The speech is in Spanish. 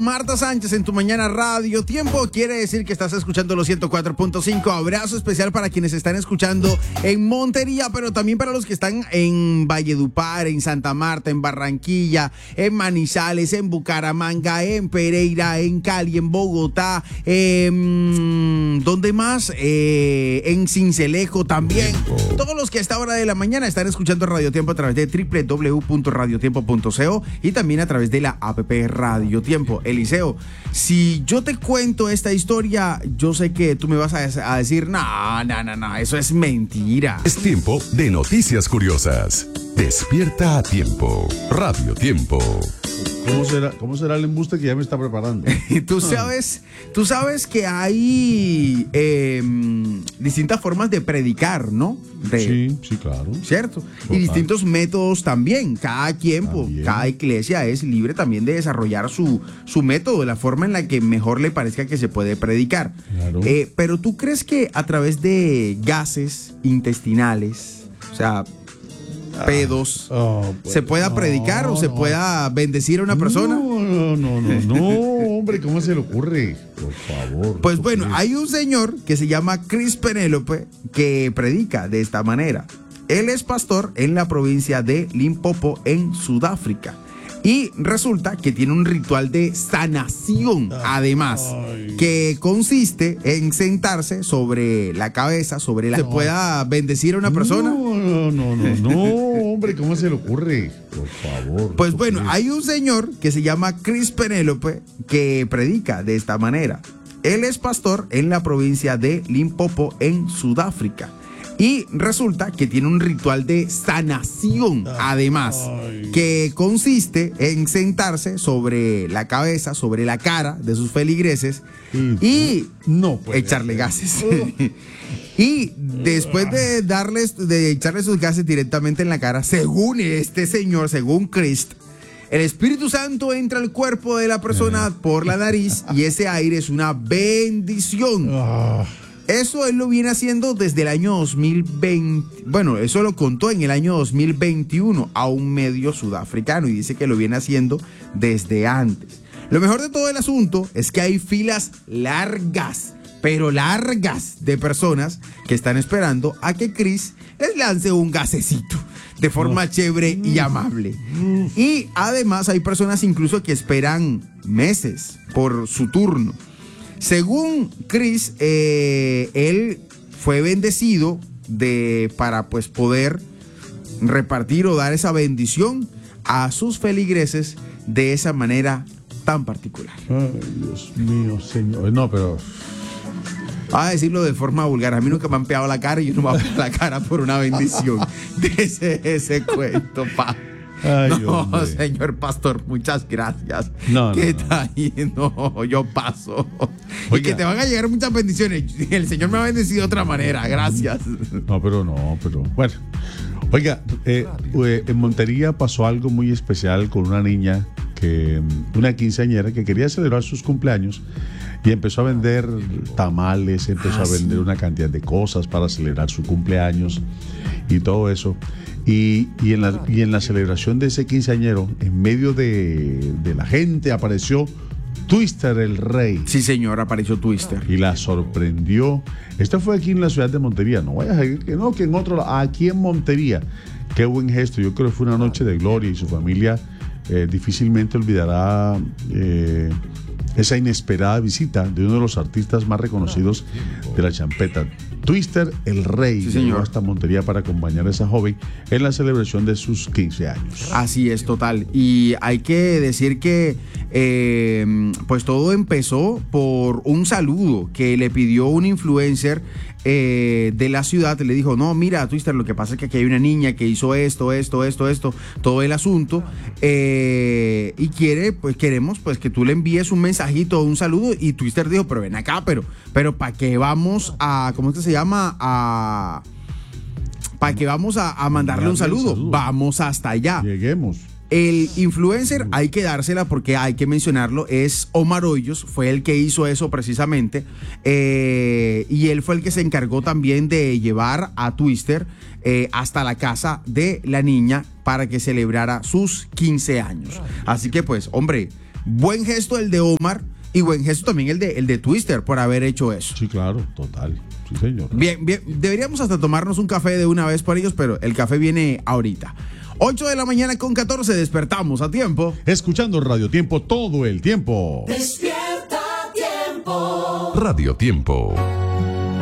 Marta Sánchez en tu mañana Radio Tiempo. Quiere decir que estás escuchando los 104.5. Abrazo especial para quienes están escuchando en Montería, pero también para los que están en Valledupar, en Santa Marta, en Barranquilla, en Manizales, en Bucaramanga, en Pereira, en Cali, en Bogotá, ¿dónde más? En Sincelejo también. Todos los que a esta hora de la mañana están escuchando Radio Tiempo a través de www.radiotiempo.co y también a través de la app Radio Tiempo. Eliseo, si yo te cuento esta historia, yo sé que tú me vas a decir, no, eso es mentira. Es tiempo de noticias curiosas. Despierta a tiempo. Radio Tiempo. ¿Cómo será el embuste que ya me está preparando? Tú sabes que hay distintas formas de predicar, ¿no? Sí, claro. ¿Cierto? Total. Y distintos métodos también. Cada iglesia es libre también de desarrollar su método, la forma en la que mejor le parezca que se puede predicar. Claro. Pero ¿tú crees que a través de gases intestinales, o sea, pedos, se pueda predicar o se pueda bendecir a una persona? No, hombre, ¿cómo se le ocurre? Por favor. Pues bueno, hay un señor que se llama Chris Penélope que predica de esta manera. Él es pastor en la provincia de Limpopo, en Sudáfrica. Y resulta que tiene un ritual de sanación, además, que consiste en sentarse sobre la cabeza, ¿se pueda bendecir a una persona? No, hombre, ¿cómo se le ocurre? Por favor. Pues bueno, hay un señor que se llama Chris Penélope que predica de esta manera. Él es pastor en la provincia de Limpopo, en Sudáfrica. Y resulta que tiene un ritual de sanación, además, que consiste en sentarse sobre la cabeza, sobre la cara de sus feligreses y echarle gases. Y después de echarle sus gases directamente en la cara, según este señor, según Cristo, el Espíritu Santo entra al cuerpo de la persona por la nariz y ese aire es una bendición. Eso él lo viene haciendo desde el año 2020. Bueno, eso lo contó en el año 2021 a un medio sudafricano y dice que lo viene haciendo desde antes. Lo mejor de todo el asunto es que hay filas largas, pero largas, de personas que están esperando a que Chris les lance un gasecito de forma chévere y amable. Y además hay personas incluso que esperan meses por su turno. Según Chris, él fue bendecido para pues poder repartir o dar esa bendición a sus feligreses de esa manera tan particular. Ay, Dios mío, señor. No, pero... A decirlo de forma vulgar, a mí nunca me han peado la cara y yo no me voy a pegar la cara por una bendición. De ese cuento, pa. Ay, no, hombre. Señor pastor, muchas gracias. No, yo paso. Oiga. Y que te van a llegar muchas bendiciones. El Señor me ha bendecido de otra manera, gracias. Pero bueno. Oiga, en Montería pasó algo muy especial con una niña, una quinceañera que quería celebrar sus cumpleaños y empezó a vender tamales, empezó a vender una cantidad de cosas para celebrar su cumpleaños y todo eso. Y en la celebración de ese quinceañero, en medio de la gente, apareció Twister, el rey. Sí, señor, apareció Twister. Y la sorprendió. Esto fue aquí en la ciudad de Montería. No vayas a decir que no, que en otro lado. Aquí en Montería. Qué buen gesto. Yo creo que fue una noche de gloria y su familia difícilmente olvidará esa inesperada visita de uno de los artistas más reconocidos de la champeta. Twister, el rey, llegó hasta Montería para acompañar a esa joven en la celebración de sus 15 años. Así es, total. Y hay que decir que pues todo empezó por un saludo que le pidió un influencer de la ciudad. Le dijo, no, mira, Twister, lo que pasa es que aquí hay una niña que hizo esto, todo el asunto, y queremos pues que tú le envíes un mensajito, un saludo. Y Twister dijo, pero ven acá, pero ¿para qué vamos a, ¿cómo es que se llama? ¿Para qué vamos a mandarle un saludo? Vamos hasta allá. Lleguemos. El influencer, hay que dársela porque hay que mencionarlo, es Omar Hoyos, fue el que hizo eso precisamente, y él fue el que se encargó también de llevar a Twister hasta la casa de la niña para que celebrara sus 15 años. Así que pues, hombre, buen gesto el de Omar y buen gesto también el de Twister por haber hecho eso. Sí, claro, total. Sí, señor. Bien, deberíamos hasta tomarnos un café de una vez por ellos, pero el café viene ahorita. 8:14 a.m, despertamos a tiempo. Escuchando Radio Tiempo todo el tiempo. Despierta a tiempo. Radio Tiempo.